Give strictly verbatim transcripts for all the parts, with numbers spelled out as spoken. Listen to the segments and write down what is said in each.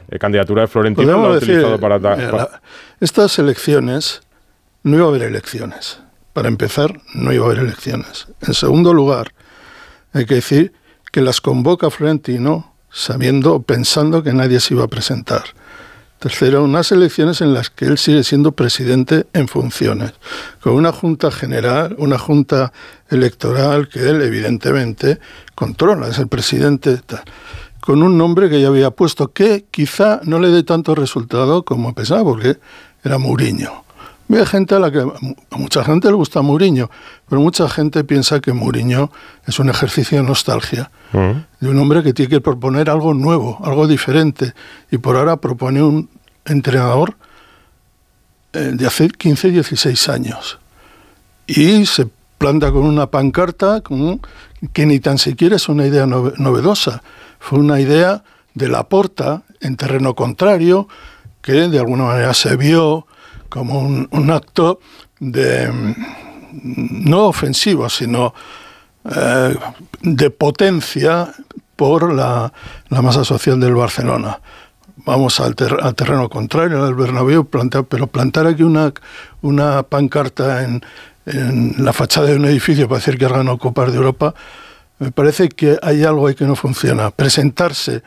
eh, candidatura de Florentino lo ha decir, utilizado para... mira, para... La, estas elecciones, no iba a haber elecciones. Para empezar, no iba a haber elecciones. En segundo lugar, hay que decir que las convoca Florentino sabiendo, pensando que nadie se iba a presentar. Tercero, unas elecciones en las que él sigue siendo presidente en funciones, con una junta general, una junta electoral que él evidentemente controla, es el presidente, tal, con un nombre que ya había puesto, que quizá no le dé tanto resultado como pensaba, porque era Mourinho. Hay gente a la que a mucha gente le gusta Mourinho, pero mucha gente piensa que Mourinho es un ejercicio de nostalgia, uh-huh. de un hombre que tiene que proponer algo nuevo, algo diferente, y por ahora propone un entrenador eh, de hace quince, dieciséis años. Y se planta con una pancarta con, que ni tan siquiera es una idea novedosa, fue una idea de Laporta en terreno contrario, que de alguna manera se vio como un, un acto de no ofensivo, sino eh, de potencia por la, la masa social del Barcelona. Vamos al, ter, al terreno contrario, al Bernabéu, plantar, pero plantar aquí una, una pancarta en, en la fachada de un edificio para decir que has ganado Copas de Europa, me parece que hay algo ahí que no funciona. Presentarse,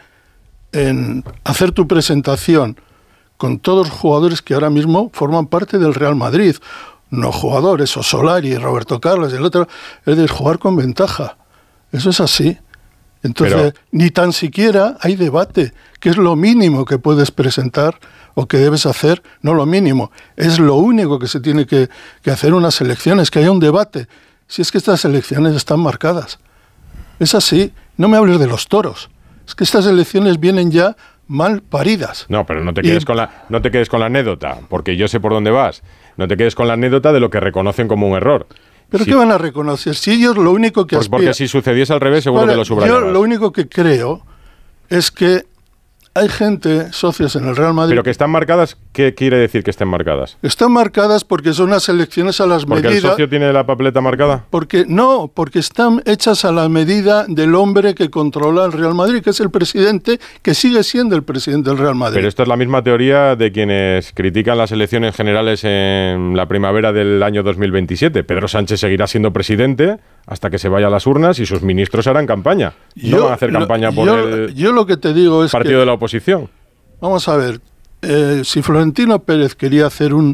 en hacer tu presentación con todos los jugadores que ahora mismo forman parte del Real Madrid, no jugadores, o Solari, Roberto Carlos, y el otro, es de jugar con ventaja. Eso es así. Entonces, Pero... ni tan siquiera hay debate, que es lo mínimo que puedes presentar o que debes hacer, no lo mínimo, es lo único que se tiene que, que hacer unas elecciones, que haya un debate. Si es que estas elecciones están marcadas. Es así, no me hables de los toros, es que estas elecciones vienen ya mal paridas. No, pero no te quedes y... con la no te quedes con la anécdota, porque yo sé por dónde vas. No te quedes con la anécdota de lo que reconocen como un error. ¿Pero si... qué van a reconocer? Si ellos lo único que pues aspiran... Porque si sucediese al revés, seguro vale, que lo subrayabas. Yo lo único que creo es que hay gente, socios en el Real Madrid... Pero que están marcadas, ¿qué quiere decir que estén marcadas? Están marcadas porque son unas elecciones a las medidas... ¿Porque el socio tiene la papeleta marcada? Porque no, porque están hechas a la medida del hombre que controla el Real Madrid, que es el presidente, que sigue siendo el presidente del Real Madrid. Pero esto es la misma teoría de quienes critican las elecciones generales en la primavera del año dos mil veintisiete. Pedro Sánchez seguirá siendo presidente hasta que se vaya a las urnas y sus ministros harán campaña. No yo, van a hacer campaña lo, por yo, el yo lo que te digo es partido que, de la oposición. Vamos a ver, eh, si Florentino Pérez quería hacer un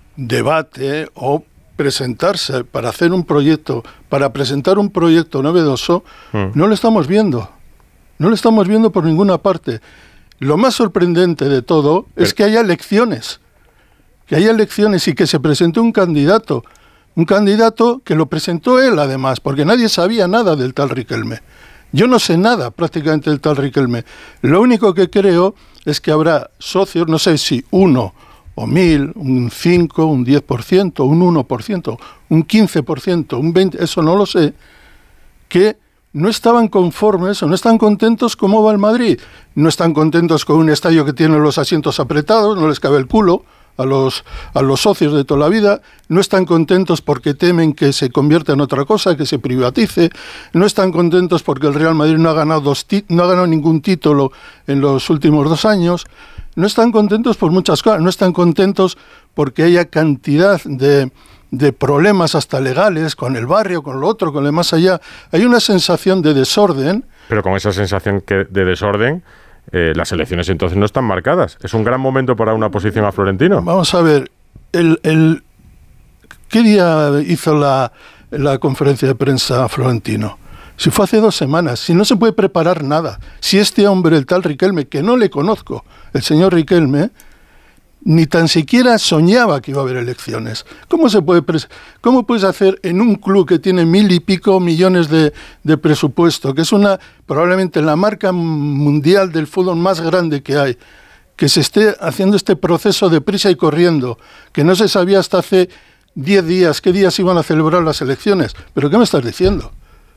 debate o presentarse para hacer un proyecto, para presentar un proyecto novedoso, hmm. no lo estamos viendo. No lo estamos viendo por ninguna parte. Lo más sorprendente de todo Pero, es que haya elecciones. Que haya elecciones y que se presente un candidato. Un candidato que lo presentó él, además, porque nadie sabía nada del tal Riquelme. Yo no sé nada prácticamente del tal Riquelme. Lo único que creo es que habrá socios, no sé si uno o mil, un cinco, un diez por ciento, un uno por ciento, un quince por ciento, un veinte por ciento, eso no lo sé, que no estaban conformes o no están contentos cómo va el Madrid. No están contentos con un estadio que tiene los asientos apretados, no les cabe el culo a los, a los socios de toda la vida, no están contentos porque temen que se convierta en otra cosa, que se privatice, no están contentos porque el Real Madrid no ha ganado, dos ti- no ha ganado ningún título en los últimos dos años, no están contentos por muchas cosas, no están contentos porque haya cantidad de, de problemas hasta legales con el barrio, con lo otro, con lo más allá. Hay una sensación de desorden. Pero con esa sensación que, de desorden... Eh, las elecciones entonces no están marcadas. Es un gran momento para una oposición a Florentino. Vamos a ver, el, el, ¿qué día hizo la, la conferencia de prensa Florentino? Si fue hace dos semanas, si no se puede preparar nada, si este hombre, el tal Riquelme, que no le conozco, el señor Riquelme, ni tan siquiera soñaba que iba a haber elecciones. ¿Cómo se puede pres- cómo puedes hacer en un club que tiene mil y pico millones de, de presupuesto, que es una probablemente la marca mundial del fútbol más grande que hay, que se esté haciendo este proceso de prisa y corriendo, que no se sabía hasta hace diez días qué días iban a celebrar las elecciones? ¿Pero qué me estás diciendo?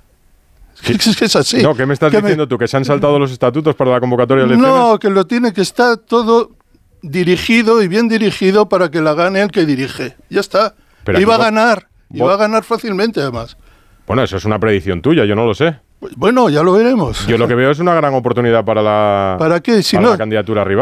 Es que es así. No, ¿qué me estás ¿Qué diciendo me... tú? ¿Que se han saltado los estatutos para la convocatoria de elecciones? No, que lo tiene que estar todo dirigido y bien dirigido para que la gane el que dirige. Ya está. Pero iba a ganar. Vos... Iba a ganar fácilmente, además. Bueno, eso es una predicción tuya, yo no lo sé. Pues bueno, ya lo veremos. Yo lo que veo es una gran oportunidad para la, ¿Para qué? Si para no... la candidatura rival.